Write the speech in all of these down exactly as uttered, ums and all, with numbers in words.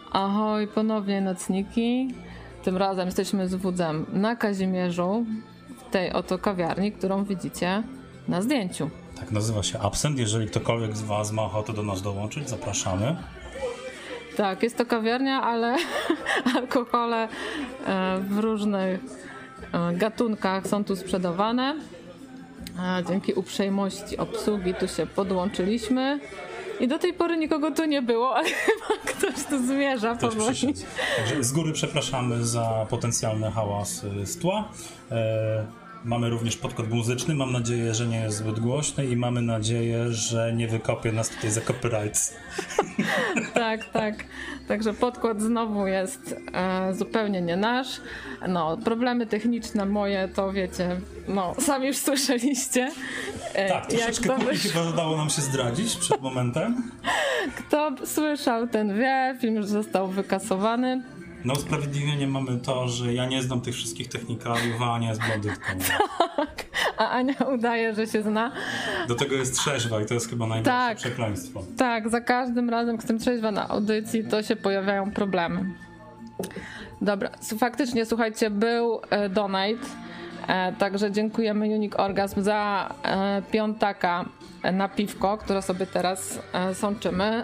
Ahoj, ponownie nocniki. Tym razem jesteśmy z wudzem na Kazimierzu, w tej oto kawiarni, którą widzicie na zdjęciu. Tak, nazywa się Absent. Jeżeli ktokolwiek z was ma ochotę do nas dołączyć, zapraszamy. Tak, jest to kawiarnia, ale alkohole w różnych gatunkach są tu sprzedawane. Dzięki uprzejmości obsługi tu się podłączyliśmy. I do tej pory nikogo tu nie było, ale chyba ktoś tu zmierza powoli. Także z góry przepraszamy za potencjalny hałas z tła. E, mamy również podkład muzyczny. Mam nadzieję, że nie jest zbyt głośny i mamy nadzieję, że nie wykopie nas tutaj za copyrights. Tak, tak. Także podkład znowu jest e, zupełnie nie nasz. No, problemy techniczne moje to wiecie, no sami już słyszeliście. E, tak, troszeczkę kuchni chyba udało nam się zdradzić przed momentem. Kto słyszał, ten wie, film już został wykasowany. Na usprawiedliwienie mamy to, że ja nie znam tych wszystkich technikaliów, a Ania jest blondytką. Tak, a Ania udaje, że się zna. Do tego jest trzeźwa i to jest chyba najgorsze tak, przekleństwo. Tak, za każdym razem, jak jestem trzeźwa na audycji, to się pojawiają problemy. Dobra, faktycznie, słuchajcie, był e, donate, e, także dziękujemy Unique Orgasm za e, piątaka na piwko, które sobie teraz e, sączymy.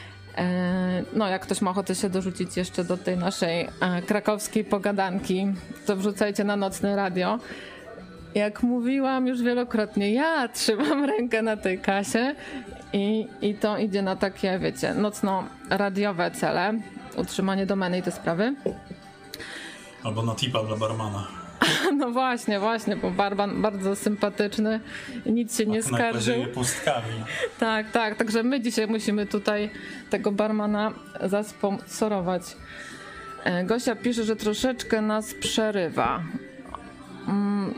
No, jak ktoś ma ochotę się dorzucić jeszcze do tej naszej krakowskiej pogadanki, to wrzucajcie na Nocne Radio. Jak mówiłam już wielokrotnie, ja trzymam rękę na tej kasie i, i to idzie na takie, wiecie, nocno-radiowe cele, utrzymanie domeny i te sprawy. Albo na tipa dla barmana. No właśnie, właśnie, bo barman bardzo sympatyczny i nic się nie skarżył. pustkami. Tak, tak, także my dzisiaj musimy tutaj tego barmana zasponsorować. Gosia pisze, że troszeczkę nas przerywa. Mm,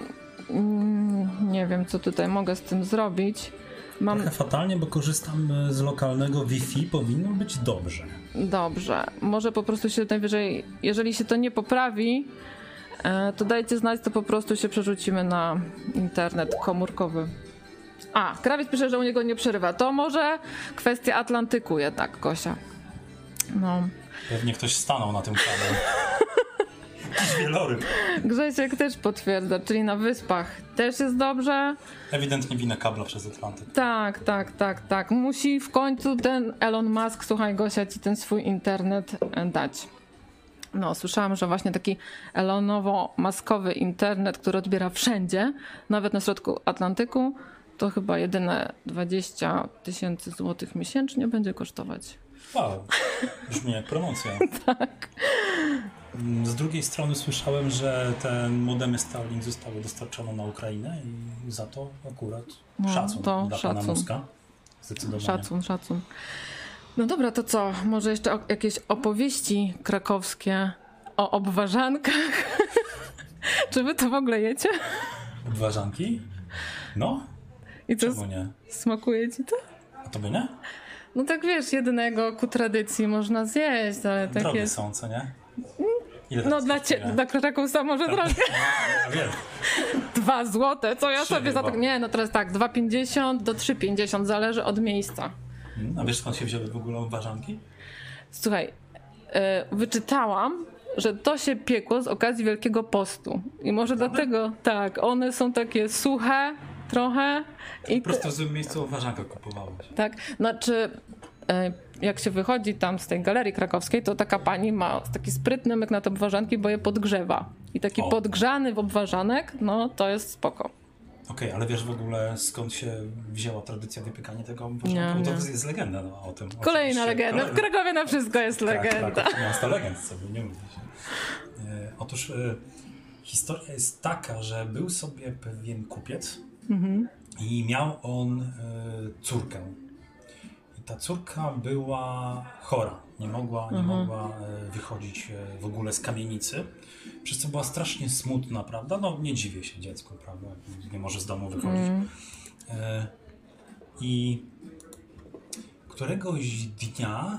mm, nie wiem, co tutaj mogę z tym zrobić. Mam... Trochę fatalnie, bo korzystam z lokalnego Wi-Fi, powinno być dobrze. Dobrze, może po prostu się najwyżej, jeżeli się to nie poprawi, to dajcie znać, to po prostu się przerzucimy na internet komórkowy. A, Krawiec pisze, że u niego nie przerywa. To może kwestia Atlantyku jednak, Gosia. No. Pewnie ktoś stanął na tym kablu. Jakiś wieloryb. Grzesiek też potwierdza, czyli na Wyspach też jest dobrze. Ewidentnie winę kabla przez Atlantyk. Tak, tak, tak, tak. Musi w końcu ten Elon Musk, słuchaj Gosia, ci ten swój internet dać. No, słyszałam, że właśnie taki Elonowo-maskowy internet, który odbiera wszędzie, nawet na środku Atlantyku, to chyba jedyne dwadzieścia tysięcy złotych miesięcznie będzie kosztować. Wow, brzmi jak promocja. Tak. Z drugiej strony słyszałem, że te modemy Starlink zostały dostarczone na Ukrainę i za to akurat no, szacun to dla szacun. pana Muska. Zdecydowanie. Szacun, szacun. No dobra, to co? Może jeszcze o, jakieś opowieści krakowskie o obwarzankach? Czy wy to w ogóle jecie? Obwarzanki? No. I co? Czemu nie? Smakuje ci to? A tobie nie? No tak wiesz, jednego ku tradycji można zjeść, ale takie... Drogie są, co nie? Ile no dla, cie, dla Krakowca może tak. Drogie. Ja wiem. Dwa złote, co ja Trzy sobie za to... Nie, no teraz tak, dwa pięćdziesiąt do trzy pięćdziesiąt, zależy od miejsca. A wiesz, skąd się wzięły w ogóle obwarzanki? Słuchaj, yy, wyczytałam, że to się piekło z okazji Wielkiego Postu. I może Prawda? dlatego, tak, one są takie suche trochę. I po prostu w złym miejscu obwarzankę kupowałeś. Tak, znaczy yy, jak się wychodzi tam z tej galerii krakowskiej, to taka pani ma taki sprytny myk na te obwarzanki, bo je podgrzewa. I taki o. podgrzany obwarzanek, no to jest spoko. Okej, okay, ale wiesz w ogóle skąd się wzięła tradycja wypiekania tego obwarzanku? To jest legenda no, o tym. Kolejna legenda. W Krakowie na wszystko jest legenda. Tak, tak, miasto legend sobie, nie mówię się. E, otóż e, historia jest taka, że był sobie pewien kupiec mhm. i miał on e, córkę. I ta córka była chora. Nie mogła, nie mhm. mogła e, wychodzić e, w ogóle z kamienicy. Przez co była strasznie smutna, prawda? No nie dziwię się dziecku, prawda? Nie może z domu wychodzić. Mm. E, I któregoś dnia